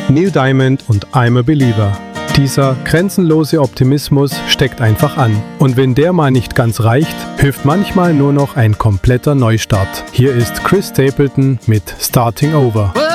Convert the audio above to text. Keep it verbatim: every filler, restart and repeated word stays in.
Neil Diamond und I'm a Believer. Dieser grenzenlose Optimismus steckt einfach an. Und wenn der mal nicht ganz reicht, hilft manchmal nur noch ein kompletter Neustart. Hier ist Chris Stapleton mit Starting Over.